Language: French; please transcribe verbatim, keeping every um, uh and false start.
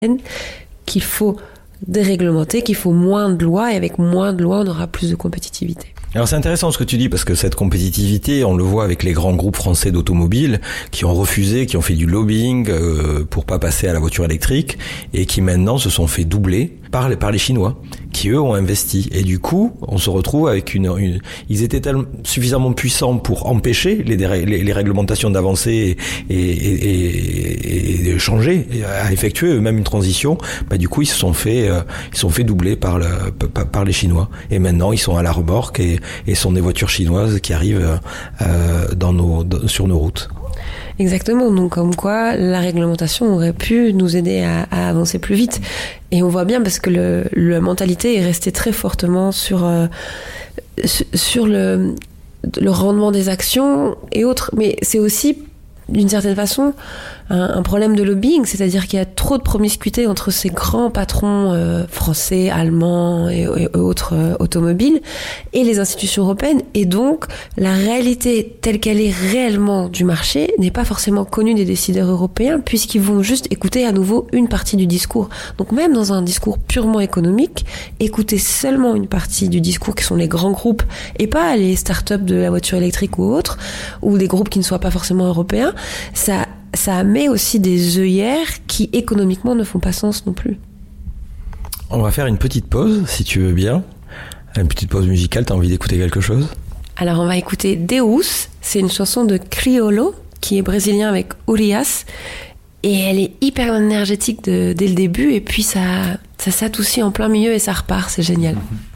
qu'il faut déréglementer, qu'il faut moins de lois, et avec moins de lois, on aura plus de compétitivité. Alors c'est intéressant ce que tu dis, parce que cette compétitivité, on le voit avec les grands groupes français d'automobiles qui ont refusé, qui ont fait du lobbying euh, pour pas passer à la voiture électrique, et qui maintenant se sont fait doubler par les, par les Chinois, qui eux ont investi. Et du coup, on se retrouve avec une... une ils étaient tellement, suffisamment puissants pour empêcher les, les, les réglementations d'avancer et, et, et, et de changer, et à effectuer eux-mêmes une transition. Bah, du coup, ils se sont fait, euh, ils se sont fait doubler par, le, par, par les Chinois. Et maintenant, ils sont à la remorque et, et sont des voitures chinoises qui arrivent euh, dans nos, dans, sur nos routes. Exactement, donc comme quoi la réglementation aurait pu nous aider à, à avancer plus vite. Et on voit bien parce que le, la mentalité est restée très fortement sur, euh, sur le, le rendement des actions et autres. Mais c'est aussi, d'une certaine façon, un, un problème de lobbying, c'est-à-dire qu'il y a trop de promiscuité entre ces grands patrons euh, français, allemands et, et autres euh, automobiles et les institutions européennes. Et donc, la réalité telle qu'elle est réellement du marché n'est pas forcément connue des décideurs européens, puisqu'ils vont juste écouter à nouveau une partie du discours. Donc même dans un discours purement économique, écouter seulement une partie du discours qui sont les grands groupes et pas les startups de la voiture électrique ou autres, ou des groupes qui ne soient pas forcément européens, ça, ça met aussi des œillères qui économiquement ne font pas sens non plus. On va faire une petite pause, si tu veux bien. Une petite pause musicale, t'as envie d'écouter quelque chose ? Alors on va écouter Deus, c'est une chanson de Criolo, qui est brésilien avec Urias, et elle est hyper énergétique de, dès le début, et puis ça, ça s'adoucit en plein milieu et ça repart, c'est génial. Mm-hmm.